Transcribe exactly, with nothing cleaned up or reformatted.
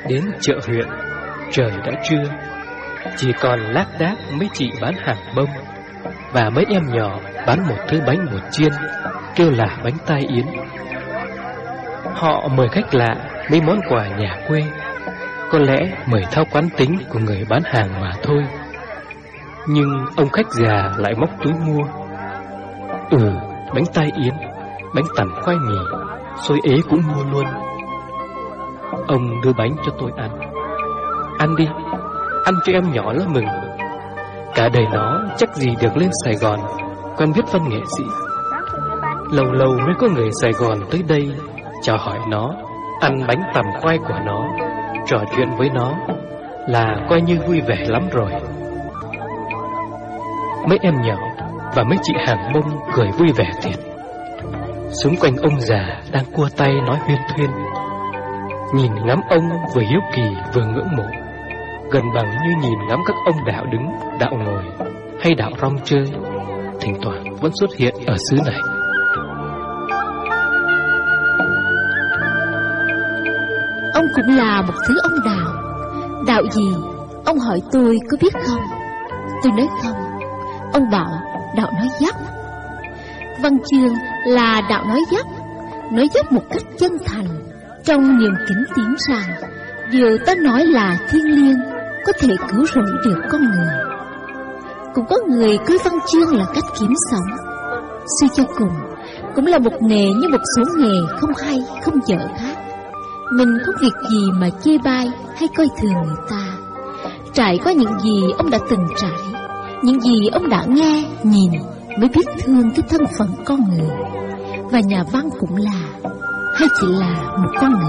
đến chợ huyện, trời đã trưa, chỉ còn lác đác mấy chị bán hàng bông và mấy em nhỏ bán một thứ bánh bột chiên kêu là bánh tai yến. Họ mời khách lạ mấy món quà nhà quê, có lẽ mời theo quán tính của người bán hàng mà thôi. Nhưng ông khách già lại móc túi mua. Ừ, bánh tai yến, bánh tằm khoai mì, xôi ế cũng mua luôn. Ông đưa bánh cho tôi ăn. Ăn đi, ăn cho em nhỏ nó mừng. Cả đời nó chắc gì được lên Sài Gòn quen viết văn nghệ sĩ. Lâu lâu mới có người Sài Gòn tới đây chào hỏi nó, ăn bánh tằm khoai của nó, trò chuyện với nó là coi như vui vẻ lắm rồi. Mấy em nhỏ và mấy chị hàng bông cười vui vẻ thiệt. Xung quanh ông già đang cua tay nói huyên thuyên. Nhìn ngắm ông vừa hiếu kỳ vừa ngưỡng mộ, gần bằng như nhìn ngắm các ông đạo đứng, đạo ngồi hay đạo rong chơi, thỉnh thoảng vẫn xuất hiện ở xứ này. Ông cũng là một thứ ông đạo. Đạo gì? Ông hỏi tôi có biết không? Tôi nói không. Ông bảo đạo nói dốc. Văn chương là đạo nói dốc, nói dốc một cách chân thành, trong niềm kính tiếng rằng điều ta nói là thiêng liêng, có thể cứu rỗi được con người. Cũng có người coi văn chương là cách kiếm sống. Suy cho cùng, cũng là một nghề như một số nghề không hay, không dở khác. Mình không việc gì mà chê bai hay coi thường người ta. Trải qua những gì ông đã từng trải, những gì ông đã nghe, nhìn, mới biết thương cái thân phận con người. Và nhà văn cũng là, hay chỉ là một con người.